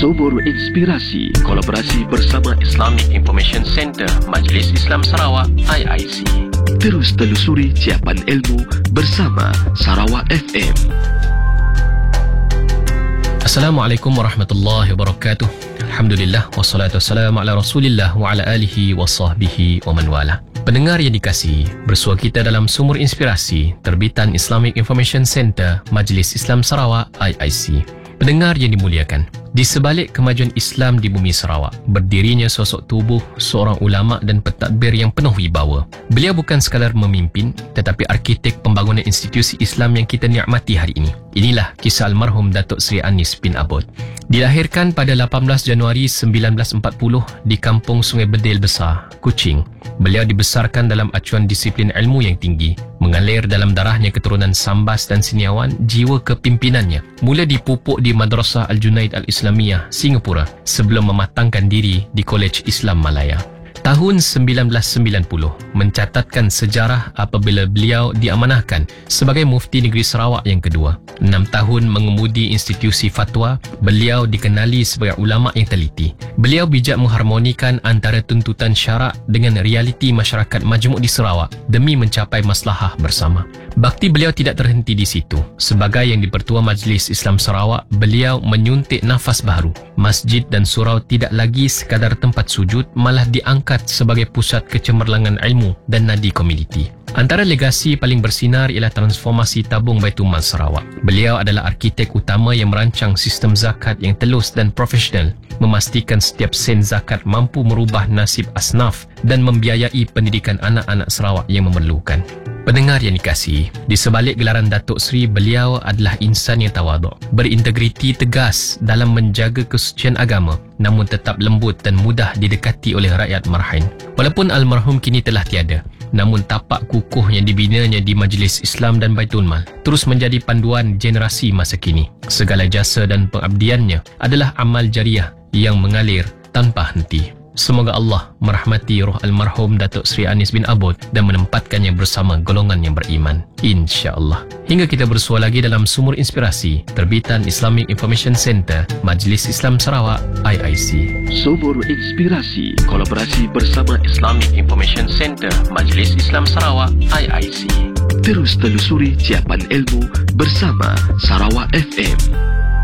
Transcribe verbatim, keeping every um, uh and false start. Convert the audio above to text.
Sumur Inspirasi, kolaborasi bersama Islamic Information Center Majlis Islam Sarawak I I C. Terus telusuri ciapan ilmu bersama Sarawak F M. Assalamualaikum warahmatullahi wabarakatuh. Alhamdulillah, wassalatu wassalamu ala rasulillah wa ala alihi wa sahbihi wa man wala. Pendengar yang dikasihi, bersua kita dalam Sumur Inspirasi terbitan Islamic Information Center Majlis Islam Sarawak I I C. Pendengar yang dimuliakan, di sebalik kemajuan Islam di bumi Sarawak, berdirinya sosok tubuh seorang ulama dan pentadbir yang penuh wibawa. Beliau bukan sekadar memimpin, tetapi arkitek pembangunan institusi Islam yang kita nikmati hari ini. Inilah kisah almarhum Datuk Seri Anis bin Abud. Dilahirkan pada lapan belas Januari sembilan belas empat puluh di Kampung Sungai Bedil Besar, Kuching. Beliau dibesarkan dalam acuan disiplin ilmu yang tinggi. Mengalir dalam darahnya keturunan Sambas dan Siniawan, jiwa kepimpinannya mula dipupuk di Madrasah Al-Junaid Al-Islamiyah, Singapura sebelum mematangkan diri di Kolej Islam Malaya. Tahun sembilan belas sembilan puluh mencatatkan sejarah apabila beliau diamanahkan sebagai Mufti Negeri Sarawak yang kedua. Enam tahun mengemudi institusi fatwa, beliau dikenali sebagai ulama yang teliti. Beliau bijak mengharmonikan antara tuntutan syarak dengan realiti masyarakat majmuk di Sarawak demi mencapai maslahah bersama. Bakti beliau tidak terhenti di situ. Sebagai yang di-Pertua Majlis Islam Sarawak, beliau menyuntik nafas baru. Masjid dan surau tidak lagi sekadar tempat sujud, malah diangkat sebagai pusat kecemerlangan ilmu dan nadi komuniti. Antara legasi paling bersinar ialah transformasi tabung Baitul Mal Sarawak. Beliau adalah arkitek utama yang merancang sistem zakat yang telus dan profesional, memastikan setiap sen zakat mampu merubah nasib asnaf dan membiayai pendidikan anak-anak Sarawak yang memerlukan. Pendengar yang dikasihi, di sebalik gelaran Datuk Seri, beliau adalah insan yang tawaduk, berintegriti tegas dalam menjaga kesucian agama, namun tetap lembut dan mudah didekati oleh rakyat marhain. Walaupun almarhum kini telah tiada, namun tapak kukuh yang dibinanya di Majlis Islam dan Baitul Mal terus menjadi panduan generasi masa kini. Segala jasa dan pengabdiannya adalah amal jariah yang mengalir tanpa henti. Semoga Allah merahmati roh almarhum Datuk Seri Anis bin Abud dan menempatkannya bersama golongan yang beriman, insya-Allah. Hingga kita bersua lagi dalam Sumur Inspirasi terbitan Islamic Information Center Majlis Islam Sarawak I I C. Sumur Inspirasi, kolaborasi bersama Islamic Information Center Majlis Islam Sarawak I I C. Terus telusuri ciapan ilmu bersama Sarawak F M.